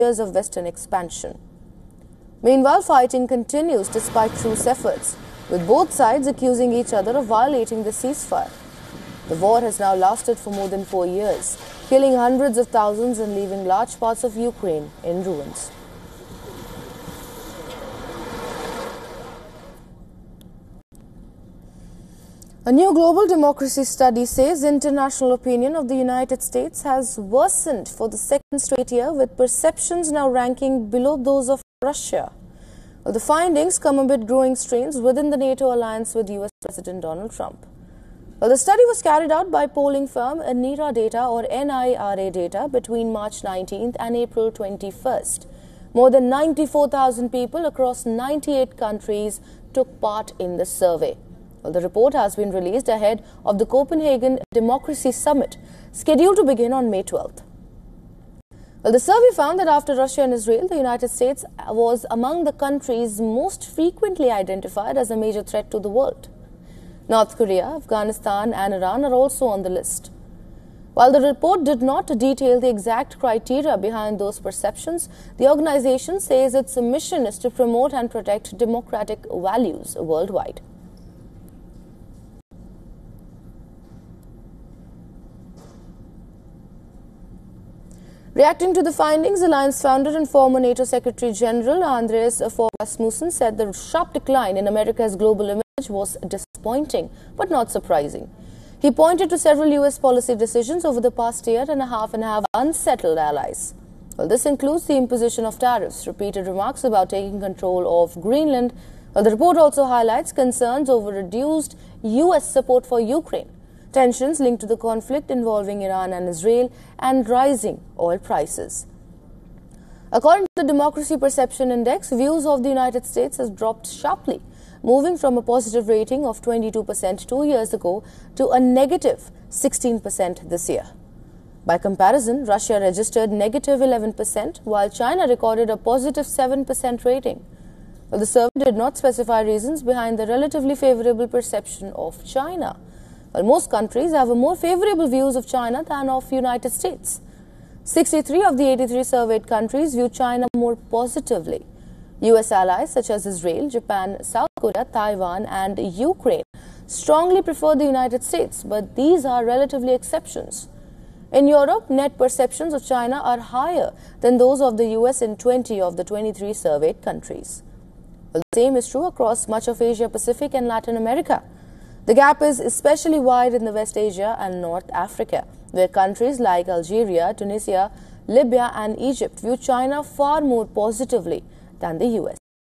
years of Western expansion. Meanwhile, fighting continues despite truce efforts, with both sides accusing each other of violating the ceasefire. The war has now lasted for more than 4 years, killing hundreds of thousands and leaving large parts of Ukraine in ruins. A new global democracy study says international opinion of the United States has worsened for the second straight year, with perceptions now ranking below those of Russia. Well, the findings come amid growing strains within the NATO alliance with US President Donald Trump. Well, the study was carried out by polling firm NIRA Data between March 19th and April 21st. More than 94,000 people across 98 countries took part in the survey. Well, the report has been released ahead of the Copenhagen Democracy Summit, scheduled to begin on May 12th. Well, the survey found that after Russia and Israel, the United States was among the countries most frequently identified as a major threat to the world. North Korea, Afghanistan and Iran are also on the list. While the report did not detail the exact criteria behind those perceptions, the organization says its mission is to promote and protect democratic values worldwide. Reacting to the findings, Alliance founder and former NATO Secretary General Anders Fogh Rasmussen said the sharp decline in America's global image was disappointing but not surprising. He pointed to several US policy decisions over the past year and a half and have unsettled allies. Well, this includes the imposition of tariffs, repeated remarks about taking control of Greenland. Well, the report also highlights concerns over reduced US support for Ukraine, tensions linked to the conflict involving Iran and Israel, and rising oil prices. According to the Democracy Perception Index, views of the United States has dropped sharply, moving from a positive rating of 22% 2 years ago to a negative 16% this year. By comparison, Russia registered negative 11%, while China recorded a positive 7% rating. Well, the survey did not specify reasons behind the relatively favorable perception of China. Well, most countries have a more favorable views of China than of United States. 63 of the 83 surveyed countries view China more positively. US allies such as Israel, Japan, South Korea, Taiwan and Ukraine strongly prefer the United States, but these are relatively exceptions. In Europe, net perceptions of China are higher than those of the US in 20 of the 23 surveyed countries. Well, the same is true across much of Asia Pacific and Latin America. The gap is especially wide in the West Asia and North Africa, where countries like Algeria, Tunisia, Libya and Egypt view China far more positively than the US.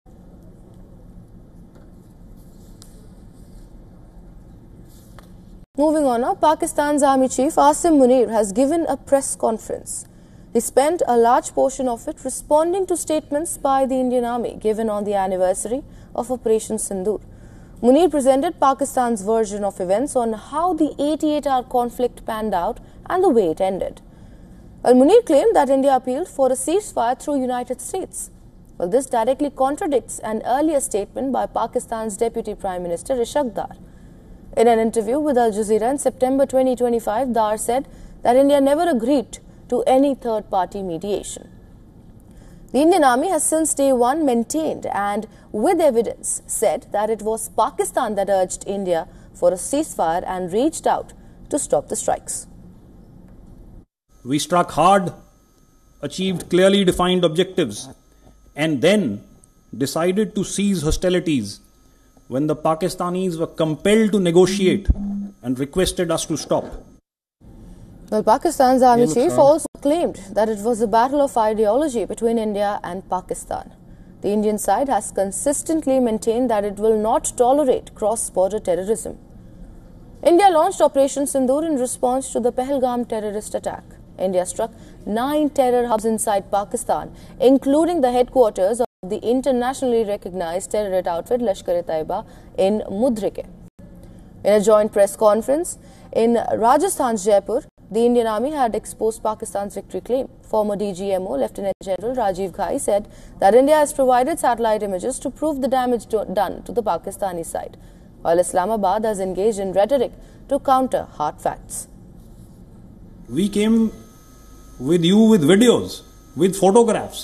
Moving on now, Pakistan's Army Chief Asim Munir has given a press conference. He spent a large portion of it responding to statements by the Indian Army given on the anniversary of Operation Sindoor. Munir presented Pakistan's version of events on how the 88-hour conflict panned out and the way it ended. Well, Munir claimed that India appealed for a ceasefire through United States. Well, this directly contradicts an earlier statement by Pakistan's Deputy Prime Minister Ishaq Dar. In an interview with Al Jazeera in September 2025, Dar said that India never agreed to any third-party mediation. The Indian Army has since day one maintained and with evidence said that it was Pakistan that urged India for a ceasefire and reached out to stop the strikes. We struck hard, achieved clearly defined objectives, and then decided to cease hostilities when the Pakistanis were compelled to negotiate and requested us to stop. Well, Pakistan's Army Chief also claimed that it was a battle of ideology between India and Pakistan. The Indian side has consistently maintained that it will not tolerate cross-border terrorism. India launched Operation Sindoor in response to the Pahalgam terrorist attack. India struck 9 terror hubs inside Pakistan, including the headquarters of the internationally recognized terrorist outfit Lashkar-e-Taiba in Mudrike. In a joint press conference in Rajasthan's Jaipur, the Indian Army had exposed Pakistan's victory claim. Former DGMO Lieutenant General Rajiv Ghai said that India has provided satellite images to prove the damage done to the Pakistani side, while Islamabad has engaged in rhetoric to counter hard facts. We came with you with videos with photographs